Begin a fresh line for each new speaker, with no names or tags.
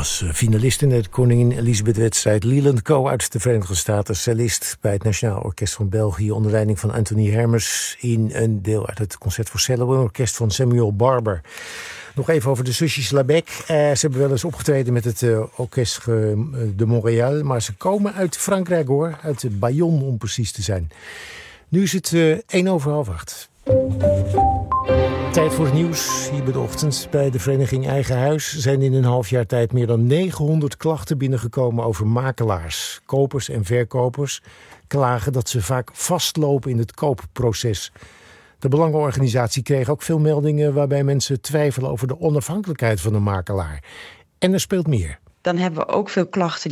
was finalist in de Koningin Elisabeth-wedstrijd. Leland Coe uit de Verenigde Staten, cellist bij het Nationaal Orkest van België onder leiding van Anthony Hermes in een deel uit het Concert voor cello, een orkest van Samuel Barber. Nog even over de zusjes Labec. Ze hebben wel eens opgetreden met het Orchestre de Montréal, maar ze komen uit Frankrijk hoor, uit Bayonne om precies te zijn. Nu is het 7:45. Tijd voor het nieuws. Hier bij de ochtend bij de vereniging Eigen Huis zijn in een half jaar tijd meer dan 900 klachten binnengekomen over makelaars. Kopers en verkopers klagen dat ze vaak vastlopen in het koopproces. De Belangenorganisatie kreeg ook veel meldingen waarbij mensen twijfelen over de onafhankelijkheid van de makelaar. En er speelt meer.
Dan hebben we ook veel klachten